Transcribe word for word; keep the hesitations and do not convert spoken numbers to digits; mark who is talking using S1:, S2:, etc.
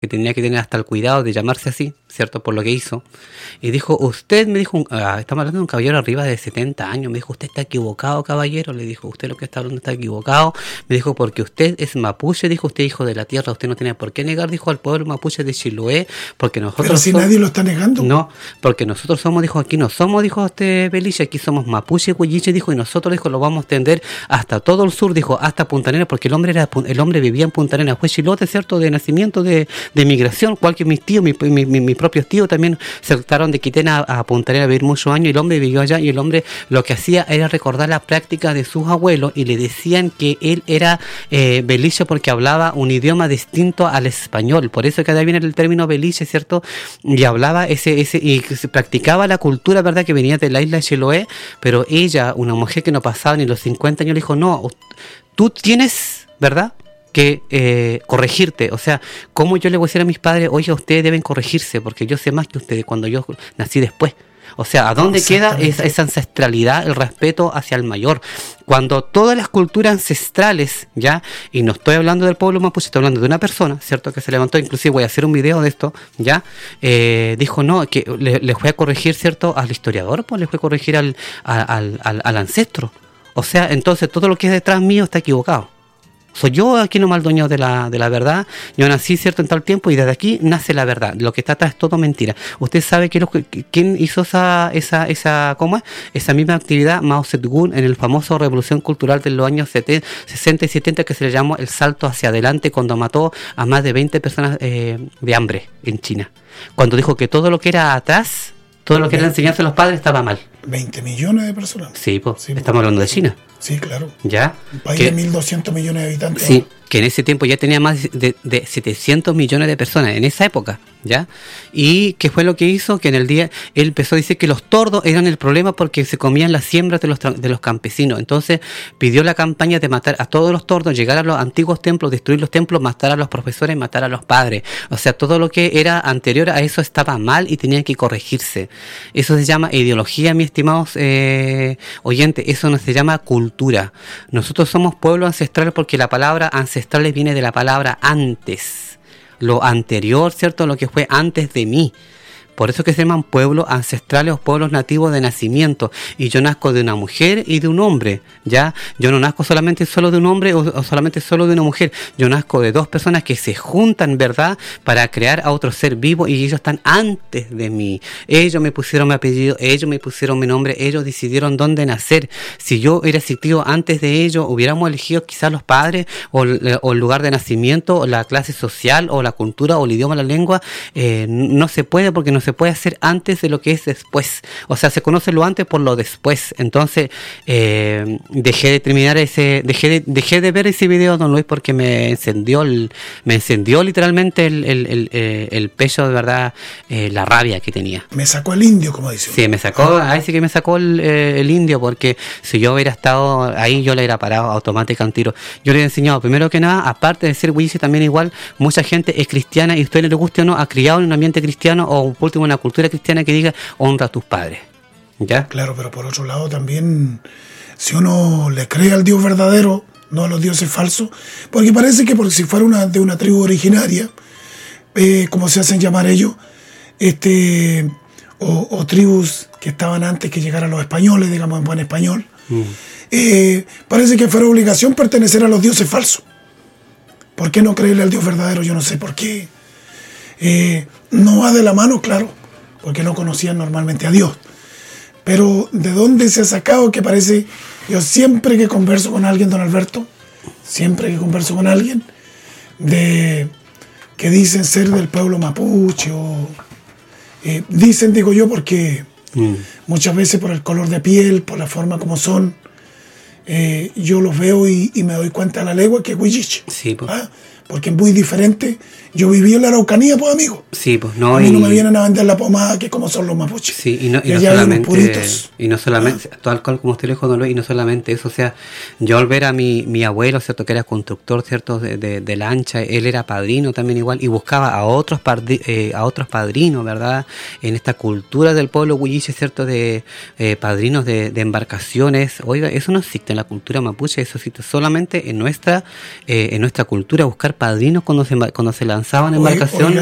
S1: que tenía que tener hasta el cuidado de llamarse así, ¿cierto? Por lo que hizo. Y dijo, usted me dijo, ah, estamos hablando de un caballero arriba de setenta años, me dijo, usted está equivocado, caballero, le dijo, usted lo que está hablando está equivocado, me dijo, porque usted es mapuche, dijo, usted hijo de la tierra, usted no tiene por qué negar, dijo, al pueblo mapuche de Chiloé, porque nosotros...
S2: Pero si somos, nadie lo está negando.
S1: No, porque nosotros somos, dijo, aquí no somos, dijo este Beliche, aquí somos mapuche, huilliche, dijo, y nosotros, dijo, lo vamos a extender hasta todo el sur, dijo, hasta Punta Arenas, porque el hombre era el hombre vivía en Punta Arenas, fue chilote, ¿cierto?, de nacimiento, de, de migración, cual que mis tíos, mi, mi, mi, mis propios tíos también se trataron de Quitena a, a Punta Arenas a vivir muchos años, y el hombre vivió allá, y el hombre lo que hacía era recordar la práctica de sus abuelos, y le decían que él era eh, Beliche porque hablaba un idioma distinto al español, por eso que de ahí viene el término Beliche, ¿cierto?, y hablaba ese, ese, y se practicaba la cultura, ¿verdad?, que venía de la isla de Chiloé, pero ella, una mujer que no pasaba ni los cincuenta años, le dijo, no, tú tienes, ¿verdad?, que eh, corregirte, o sea, ¿cómo yo le voy a decir a mis padres, oye, ustedes deben corregirse, porque yo sé más que ustedes cuando yo nací después? O sea, ¿a dónde queda esa, esa ancestralidad, el respeto hacia el mayor? Cuando todas las culturas ancestrales, ya, y no estoy hablando del pueblo mapuche, estoy hablando de una persona, ¿cierto?, que se levantó, inclusive voy a hacer un video de esto, ya, eh, dijo, no, que le, les voy a corregir, ¿cierto?, al historiador, pues les voy a corregir al, al, al, al ancestro. O sea, entonces todo lo que es detrás mío está equivocado. Soy yo aquí nomás el dueño de la, de la verdad. Yo nací, ¿cierto?, en tal tiempo, y desde aquí nace la verdad. Lo que está atrás es todo mentira. Usted sabe que lo, quién hizo esa, esa, esa, ¿cómo es? Esa misma actividad, Mao Zedong, en el famoso Revolución Cultural de los años sesenta y setenta, que se le llamó el salto hacia adelante, cuando mató a más de veinte personas eh, de hambre en China. Cuando dijo que todo lo que era atrás, todo lo que era la enseñanza de los padres estaba mal.
S2: veinte millones de personas.
S1: Sí, pues,
S2: sí,
S1: estamos hablando de China.
S2: Sí, claro.
S1: ¿Ya?
S2: Un país
S1: que,
S2: de mil doscientos millones de habitantes.
S1: Sí, que en ese tiempo ya tenía más de, de setecientos millones de personas, en esa época, ¿ya? Y ¿qué fue lo que hizo? Que en el día, él empezó a decir que los tordos eran el problema porque se comían las siembras de los, de los campesinos. Entonces pidió la campaña de matar a todos los tordos, llegar a los antiguos templos, destruir los templos, matar a los profesores, matar a los padres. O sea, todo lo que era anterior a eso estaba mal y tenía que corregirse. Eso se llama ideología, mis estimados eh, oyentes, eso no se llama cultura. Nosotros somos pueblo ancestral porque la palabra ancestral viene de la palabra antes, lo anterior, ¿cierto?, lo que fue antes de mí. Por eso que se llaman pueblos ancestrales o pueblos nativos de nacimiento. Y yo nazco de una mujer y de un hombre, ¿ya? Yo no nazco solamente solo de un hombre o, o solamente solo de una mujer. Yo nazco de dos personas que se juntan, ¿verdad?, para crear a otro ser vivo, y ellos están antes de mí. Ellos me pusieron mi apellido, ellos me pusieron mi nombre, ellos decidieron dónde nacer. Si yo hubiera existido antes de ellos, hubiéramos elegido quizás los padres o, o el lugar de nacimiento, o la clase social, o la cultura, o el idioma, la lengua. Eh, no se puede, porque no se puede hacer antes de lo que es después. O sea, se conoce lo antes por lo después. Entonces eh, dejé de terminar ese dejé de, dejé de ver ese video, don Luis, porque me encendió el, me encendió literalmente el, el, el, el, el pecho, de verdad, eh, la rabia que tenía.
S2: Me sacó el indio, como dice.
S1: Sí, me sacó, ah. ahí sí que me sacó el, eh, el indio, porque si yo hubiera estado ahí, yo le hubiera parado automáticamente al tiro. Yo le he enseñado, primero que nada, aparte de ser huilliche, también igual, mucha gente es cristiana, y a usted le guste o no, ha criado en un ambiente cristiano, o un último una cultura cristiana que diga honra a tus padres, ¿ya?
S2: Claro, pero por otro lado también, si uno le cree al Dios verdadero, no a los dioses falsos, porque parece que porque si fuera una de una tribu originaria, eh, como se hacen llamar ellos, este o, o tribus que estaban antes que llegaran los españoles, digamos en buen español, mm. eh, parece que fuera obligación pertenecer a los dioses falsos. ¿Por qué no creerle al Dios verdadero? Yo no sé por qué. Eh, no va de la mano, claro, porque no conocían normalmente a Dios. Pero ¿de dónde se ha sacado que parece? Yo siempre que converso con alguien, don Alberto, siempre que converso con alguien de que dicen ser del pueblo mapuche, o eh, dicen, digo yo, porque mm. muchas veces por el color de piel, por la forma como son, eh, yo los veo y, y me doy cuenta a la legua que es huilliche.
S1: Sí, pues.
S2: ¿Ah? Porque es muy diferente. Yo viví en la Araucanía, pues, amigo.
S1: Sí, pues no.
S2: A mí
S1: y...
S2: no me vienen a vender la pomada que como son los mapuches.
S1: Sí, y no, y
S2: y
S1: no solamente. Y no solamente,
S2: ah.
S1: tal cual como usted lo dijo, don Luis, y no solamente eso. O sea, yo al ver a mi, mi abuelo, ¿cierto?, que era constructor, ¿cierto?, de, de, de lancha, él era padrino también igual, y buscaba a otros pardi, eh, a otros padrinos, ¿verdad?, en esta cultura del pueblo huilliche, ¿cierto?, de eh, padrinos de, de embarcaciones. Oiga, eso no existe en la cultura mapuche, eso existe solamente en nuestra, eh, en nuestra cultura, buscar padrinos cuando se, cuando se lanzaban
S2: Oiga,
S1: embarcaciones.